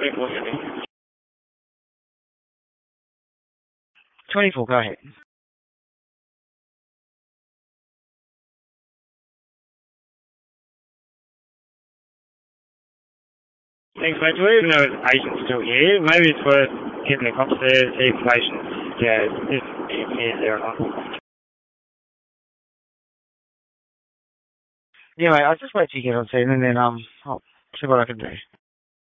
24 seconds. 24, go ahead. Thanks, mate. Even though his agent's still here, maybe it's worth getting the cops there to see if the patient, if he's there or not. Yeah, mate, I'll just wait till you get on scene and then I'll see what I can do.